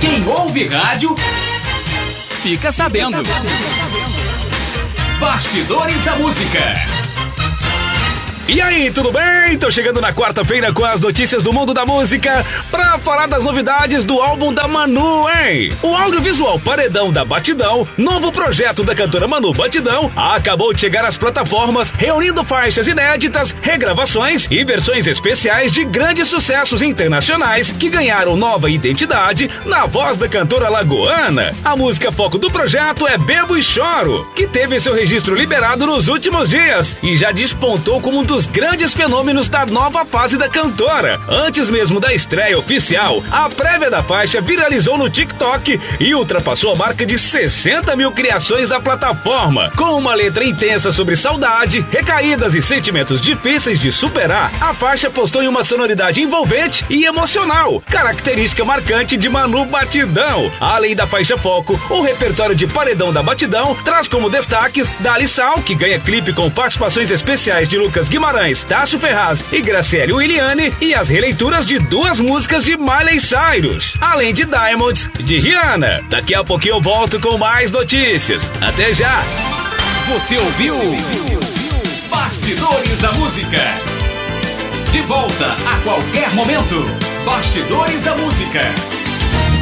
Quem ouve rádio, fica sabendo. Bastidores da Música. E aí, tudo bem? Tô chegando na quarta-feira com as notícias do mundo da música pra falar das novidades do álbum da Manu, hein? O audiovisual Paredão da Batidão, novo projeto da cantora Manu Batidão, acabou de chegar às plataformas, reunindo faixas inéditas, regravações e versões especiais de grandes sucessos internacionais que ganharam nova identidade na voz da cantora lagoana. A música foco do projeto é Bebo e Choro, que teve seu registro liberado nos últimos dias e já despontou como um dos grandes fenômenos da nova fase da cantora. Antes mesmo da estreia oficial, a prévia da faixa viralizou no TikTok e ultrapassou a marca de 60 mil criações da plataforma. Com uma letra intensa sobre saudade, recaídas e sentimentos difíceis de superar, a faixa postou em uma sonoridade envolvente e emocional, característica marcante de Manu Batidão. Além da faixa foco, o repertório de Paredão da Batidão traz como destaques Dali Sal, que ganha clipe com participações especiais de Lucas Guimarães, Tássio Ferraz e Graciele Williane, e as releituras de duas músicas de Miley Cyrus, além de Diamonds, de Rihanna. Daqui a pouquinho eu volto com mais notícias. Até já! Você ouviu Bastidores da Música. De volta a qualquer momento. Bastidores da Música.